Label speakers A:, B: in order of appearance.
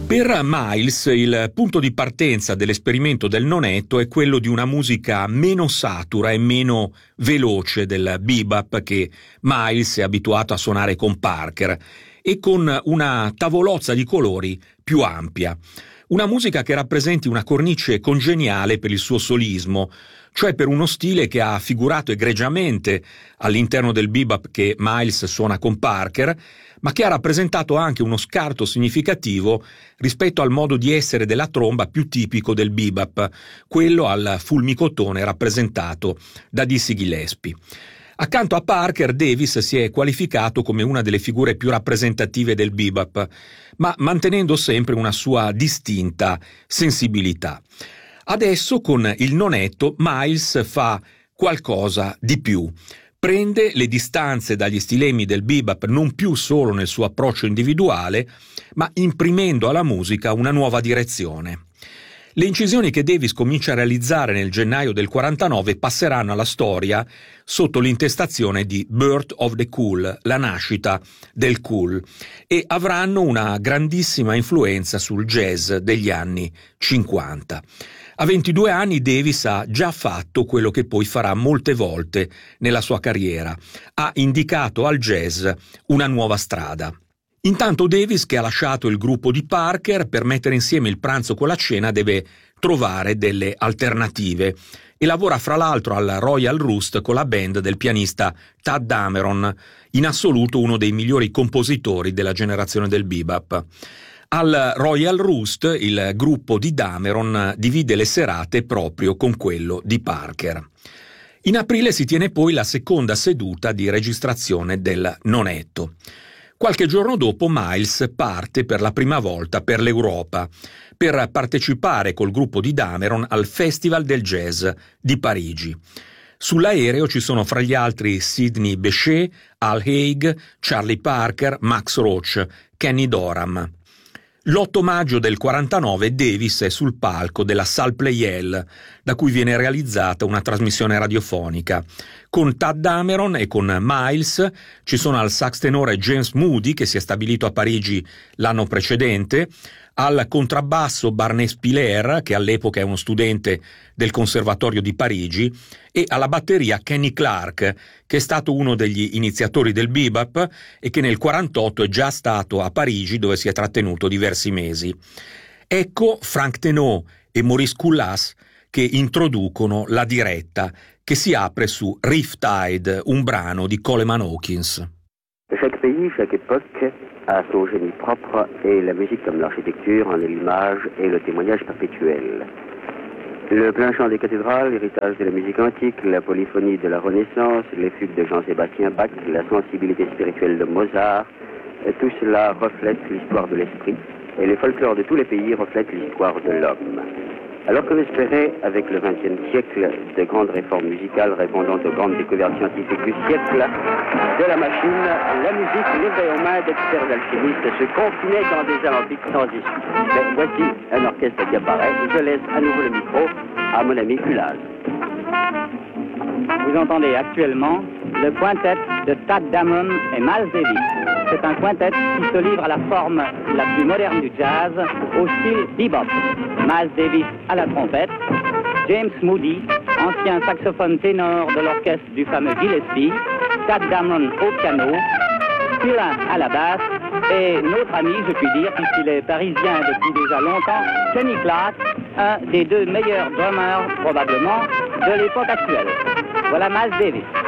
A: Per Miles il punto di partenza dell'esperimento del nonetto è quello di una musica meno satura e meno veloce del bebop che Miles è abituato a suonare con Parker, e con una tavolozza di colori più ampia. Una musica che rappresenti una cornice congeniale per il suo solismo, cioè per uno stile che ha figurato egregiamente all'interno del bebop che Miles suona con Parker, ma che ha rappresentato anche uno scarto significativo rispetto al modo di essere della tromba più tipico del bebop, quello al fulmicotone rappresentato da Dizzy Gillespie. Accanto a Parker, Davis si è qualificato come una delle figure più rappresentative del bebop, ma mantenendo sempre una sua distinta sensibilità. Adesso, con il nonetto, Miles fa qualcosa di più. Prende le distanze dagli stilemi del bebop non più solo nel suo approccio individuale, ma imprimendo alla musica una nuova direzione. Le incisioni che Davis comincia a realizzare nel gennaio del 49 passeranno alla storia sotto l'intestazione di Birth of the Cool, la nascita del cool, e avranno una grandissima influenza sul jazz degli anni 50. A 22 anni Davis ha già fatto quello che poi farà molte volte nella sua carriera: ha indicato al jazz una nuova strada. Intanto Davis, che ha lasciato il gruppo di Parker per mettere insieme il pranzo con la cena, deve trovare delle alternative e lavora fra l'altro al Royal Roost con la band del pianista Tadd Dameron, in assoluto uno dei migliori compositori della generazione del bebop. Al Royal Roost il gruppo di Dameron divide le serate proprio con quello di Parker. In aprile si tiene poi la seconda seduta di registrazione del nonetto. Qualche giorno dopo Miles parte per la prima volta per l'Europa per partecipare col gruppo di Dameron al Festival del Jazz di Parigi. Sull'aereo ci sono fra gli altri Sidney Bechet, Al Haig, Charlie Parker, Max Roach, Kenny Dorham. L'8 maggio del 49 Davis è sul palco della Salle Pleyel, da cui viene realizzata una trasmissione radiofonica. Con Tadd Dameron e con Miles ci sono al sax tenore James Moody, che si è stabilito a Parigi l'anno precedente, al contrabbasso Barney Spiller, che all'epoca è uno studente del Conservatorio di Parigi, e alla batteria Kenny Clark, che è stato uno degli iniziatori del bebop e che nel 48 è già stato a Parigi, dove si è trattenuto diversi mesi. Ecco Frank Tenot e Maurice Coulas che introducono la diretta, che si apre su Riptide, un brano di Coleman Hawkins.
B: Chaque pays, chaque époque a son génie propre, et la musique, comme l'architecture, en est l'image et le témoignage perpétuel. Le plein chant des cathédrales, l'héritage de la musique antique, la polyphonie de la Renaissance, les fugues de Jean-Sébastien Bach, la sensibilité spirituelle de Mozart, tout cela reflète l'histoire de l'esprit, et les folklores de tous les pays reflètent l'histoire de l'homme. Alors qu'on espérait, avec le XXe siècle, de grandes réformes musicales répondant aux grandes découvertes scientifiques du siècle de la machine, la musique, livrée aux mains d'experts alchimistes, se confinait dans des alambics sans issue. Mais voici un orchestre qui apparaît. Je laisse à nouveau le micro à mon ami Coulas.
C: Vous entendez actuellement le quintet de Tadd Dameron et Miles Davis. C'est un quintet qui se livre à la forme la plus moderne du jazz, au style bebop. Miles Davis à la trompette, James Moody, ancien saxophone ténor de l'orchestre du fameux Gillespie, Tadd Dameron au piano, Spiller à la basse, et notre ami, je puis dire, puisqu'il est parisien depuis déjà longtemps, Kenny Clark, un des deux meilleurs drummers probablement de l'époque actuelle. Voilà Miles Davis.